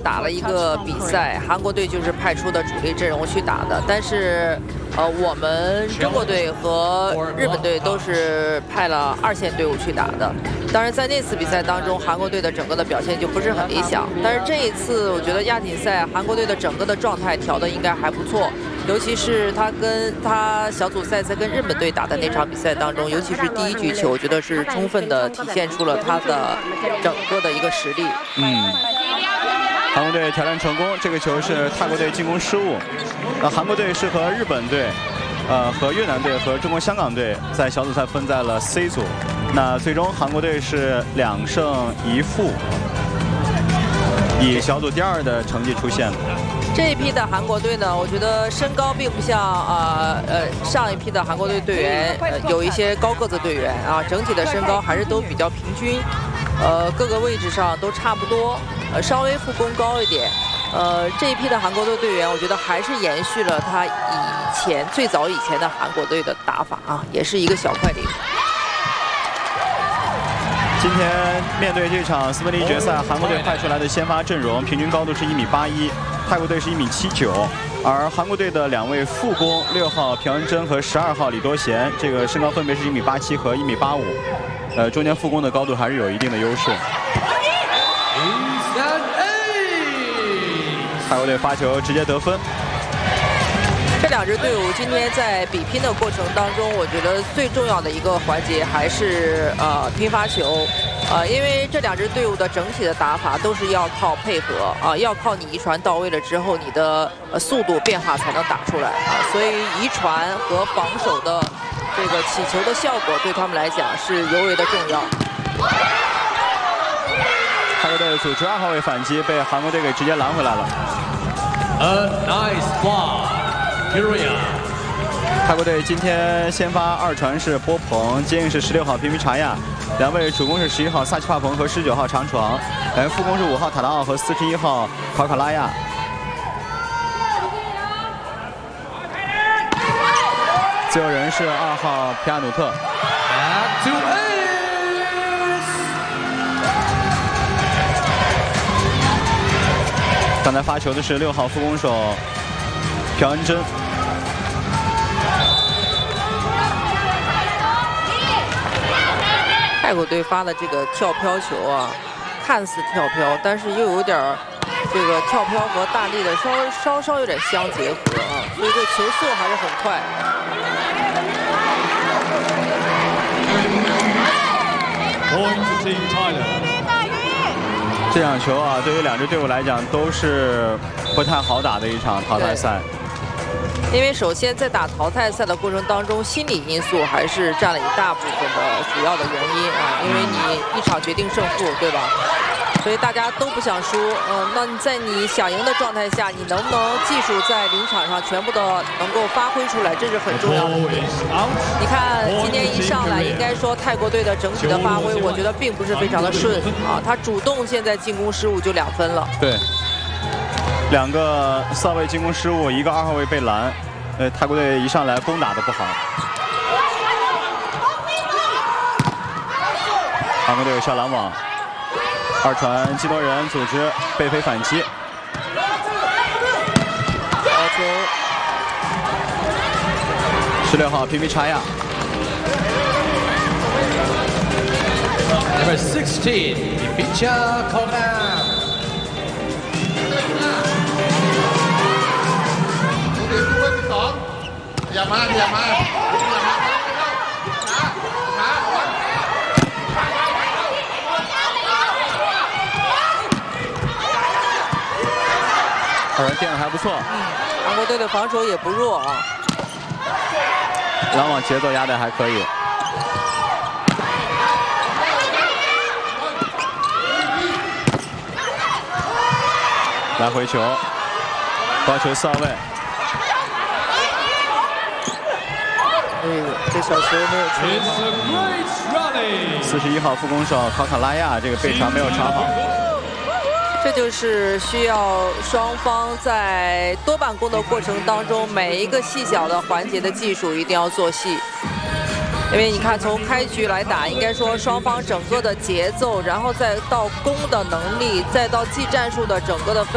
打了一个比赛，韩国队就是派出的主力阵容去打的，但是我们中国队和日本队都是派了2线队伍去打的。当然，在那次比赛当中，韩国队的整个的表现就不是很理想。但是这一次，我觉得亚锦赛韩国队的整个的状态调的应该还不错，尤其是他小组赛在跟日本队打的那场比赛当中，尤其是第一局球，我觉得是充分的体现出了他的整个的一个实力。 韩国队挑战成功，这个球是泰国队进攻失误。韩国队是和日本队、和越南队和中国香港队在小组赛分在了 C 组。那最终韩国队是2胜1负，以小组第2的成绩出现了。 这一批的韩国队呢，我觉得身高并不像上一批的韩国队队员有一些高个子队员啊，整体的身高还是都比较平均，各个位置上都差不多，稍微副攻高一点。这一批的韩国队队员，我觉得还是延续了他最早以前的韩国队的打法啊，也是一个小快灵。 今天面对这场4分之1决赛，韩国队派出来的先发阵容平均高度是1.81米，泰国队是1.79米，而韩国队的2位副攻6号朴恩珍和12号李多贤，这个身高分别是1.87米和1.85米，中间副攻的高度还是有一定的优势。泰国队发球直接得分。 这2支队伍今天在比拼的过程当中，我觉得最重要的一个环节还是拼发球，因为这2支队伍的整体的打法都是要靠配合啊，要靠你一传到位了之后，你的速度变化才能打出来啊，所以一传和防守的这个起球的效果对他们来讲是尤为的重要。 泰国队组织2号位反击，被韩国队给直接拦回来了。 A nice block. 泰国队今天先发2传是波鹏，接应是16号皮皮查亚，2位主攻是11号萨奇帕蓬和19号长床，2位副攻是5号塔达奥和41号考卡拉亚。自由人是2号皮亚努特。刚才发球的是6号副攻手朴恩珍。 泰国队发的这个跳飘球啊，看似跳飘，但是又有点这个跳飘和大力的稍稍有点相结合啊，所以这球速还是很快。 这场球啊，对于2支队伍来讲都是不太好打的一场淘汰赛。 因为首先在打淘汰赛的过程当中，心理因素还是占了一大部分的主要的原因啊，因为你一场决定胜负，对吧？所以大家都不想输，那你在你想赢的状态下，你能不能技术在临场上全部的能够发挥出来，这是很重要的。你看今天一上来，应该说泰国队的整体的发挥，我觉得并不是非常的顺啊，他主动现在进攻失误就2分了。 对。2个4号位进攻失误，1个2号位被拦，泰国队一上来攻打的不好。韩国队有下拦网，2传基多人组织背飞反击。16号皮皮查亚。 Number 16, Picha Konan. อย่ามา 2人垫的还不错， 韩国队的防守也不弱啊， 拦网节奏压的还可以。来回球，高球4号位。 这小球没有出。 41 号副攻手考卡拉亚这个背传没有传好。 这就是需要双方在多板攻的过程当中，每一个细小的环节的技术一定要做细。因为你看，从开局来打，应该说双方整个的节奏，然后再到攻的能力，再到技战术的整个的